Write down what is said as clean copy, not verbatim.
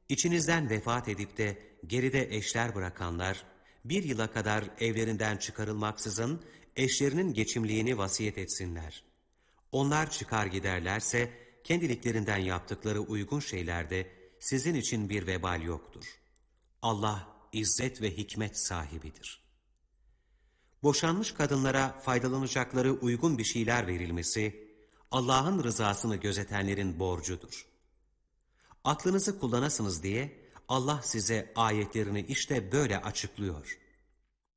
İçinizden vefat edip de geride eşler bırakanlar, bir yıla kadar evlerinden çıkarılmaksızın eşlerinin geçimliğini vasiyet etsinler. Onlar çıkar giderlerse, kendiliklerinden yaptıkları uygun şeylerde sizin için bir vebal yoktur. Allah izzet ve hikmet sahibidir. Boşanmış kadınlara faydalanacakları uygun bir şeyler verilmesi, Allah'ın rızasını gözetenlerin borcudur. Aklınızı kullanasınız diye Allah size ayetlerini işte böyle açıklıyor.